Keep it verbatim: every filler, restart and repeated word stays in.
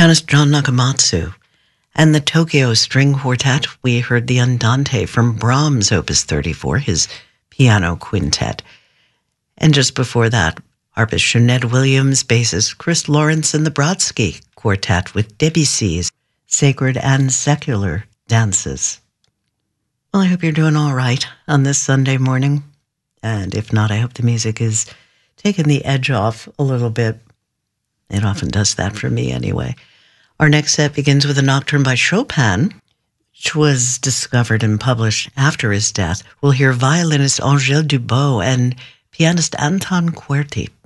pianist John Nakamatsu. And the Tokyo String Quartet, we heard the Andante from Brahms' Opus thirty-four, his piano quintet. And just before that, harpist Sinead Williams, bassist Chris Lawrence, and the Brodsky Quartet with Debussy's Sacred and Secular Dances. Well, I hope you're doing all right on this Sunday morning. And if not, I hope the music is taking the edge off a little bit. It often does that for me anyway. Our next set begins with a nocturne by Chopin, which was discovered and published after his death. We'll hear violinist Angèle Dubos and pianist Anton Querty.